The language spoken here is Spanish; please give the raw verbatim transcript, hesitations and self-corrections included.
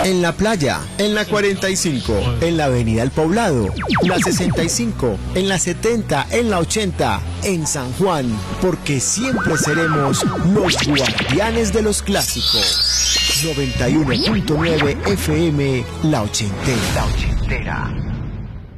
En la playa, en la cuarenta y cinco, en la avenida El Poblado, la sesenta y cinco, en la setenta, en la ochenta, en San Juan, porque siempre seremos los guardianes de los clásicos. noventa y uno punto nueve F M, La Ochentera. La Ochentera.